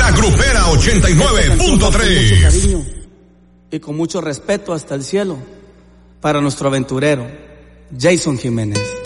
La Grupera 89.3. Cariño y con mucho respeto hasta el cielo para nuestro aventurero Jason Jiménez.